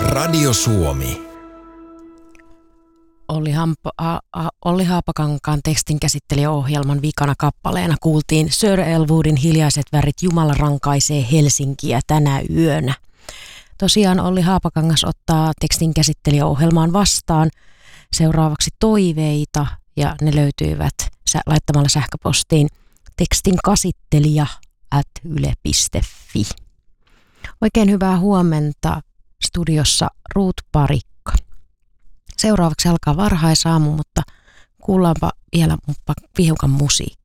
Radio Suomi. Olli Haapakankaan tekstinkäsittelijäohjelman vikana kappaleena kuultiin Sir Elwoodin Hiljaiset värit Jumala rankaisee Helsinkiä tänä yönä. Tosiaan Olli Haapakangas ottaa tekstinkäsittelijäohjelmaan vastaan seuraavaksi toiveita ja ne löytyivät laittamalla sähköpostiin tekstinkasittelija@yle.fi. Oikein hyvää huomenta studiossa Ruut Parikka. Seuraavaksi alkaa varhaisaamu, mutta kuullaanpa vielä hiukan musiikkia.